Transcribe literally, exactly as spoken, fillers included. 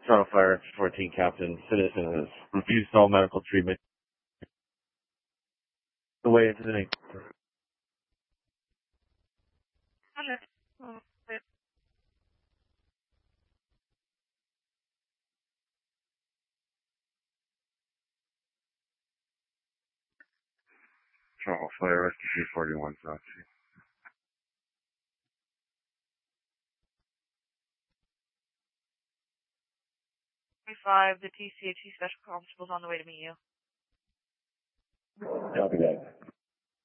Toronto Fire fourteen Captain, citizen has refused all medical treatment. The way into the night. Toronto Fire Rescue three forty-one, South Sea. five, the T C H C Special Constable's on the way to meet you. Copy that.